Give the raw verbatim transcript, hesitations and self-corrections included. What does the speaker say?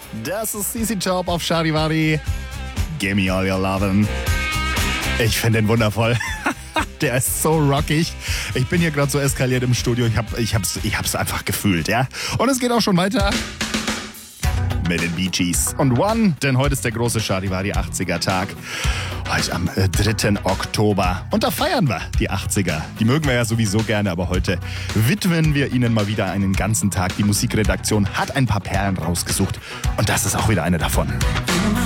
Das ist C C Top auf Charivari. Gimme all your lovin'. Ich finde den wundervoll. Der ist so rockig. Ich bin hier gerade so eskaliert im Studio. Ich, hab, ich, hab's, ich hab's einfach gefühlt, ja. Und es geht auch schon weiter mit den Bee Gees und One, denn heute ist der große Charivari achtziger Tag. Heute am äh, dritten Oktober. Und da feiern wir die achtziger. Die mögen wir ja sowieso gerne, aber heute widmen wir ihnen mal wieder einen ganzen Tag. Die Musikredaktion hat ein paar Perlen rausgesucht und das ist auch wieder eine davon.